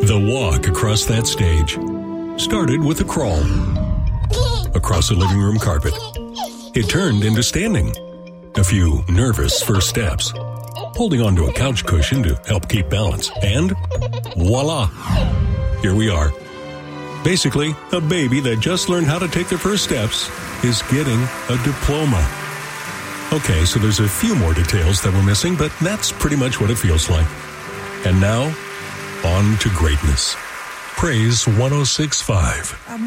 The walk across that stage started with a crawl across the living room carpet. It turned into standing. A few nervous first steps, holding onto a couch cushion to help keep balance, and voila! Here we are. Basically, a baby that just learned how to take their first steps is getting a diploma. Okay, so there's a few more details that we're missing, but that's pretty much what it feels like. And now, on to greatness. Praise 106.5.